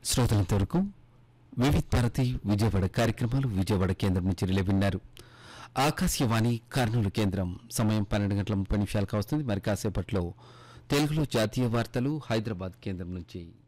శ్రోతలంతవరకు వివిధ భారతి విజయవాడ కార్యక్రమాలు విజయవాడ కేంద్రం నుంచి రిలే విన్నారు. ఆకాశవాణి కర్నూలు కేంద్రం సమయం 12:30 కావస్తుంది. మరి కాసేపట్లో తెలుగులో జాతీయ వార్తలు హైదరాబాద్ కేంద్రం నుంచి.